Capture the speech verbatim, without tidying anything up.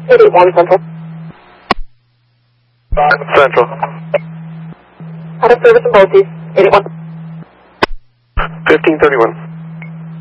eight eight one Central. Central. Out of service in both these. eight eight one. fifteen thirty-one.